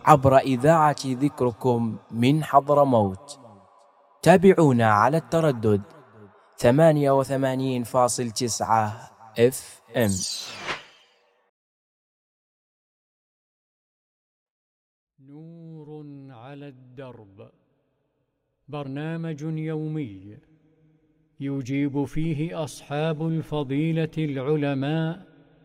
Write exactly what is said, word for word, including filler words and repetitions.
عبر إذاعة ذكركم من حضرموت. تابعونا على التردد ثمانية وثمانين فاصل تسعة اف ام. نور على الدرب، برنامج يومي يجيب فيه أصحاب الفضيلة العلماء